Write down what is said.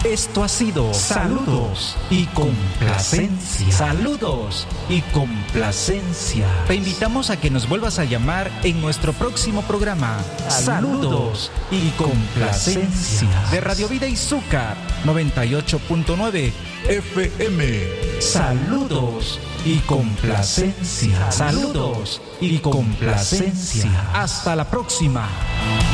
Esto ha sido Saludos y Complacencia. Saludos y Complacencia. Te invitamos a que nos vuelvas a llamar en nuestro próximo programa. Saludos y Complacencia. De Radio Vida Izúcar 98.9 FM. Saludos y Complacencia. Saludos y Complacencia. Hasta la próxima.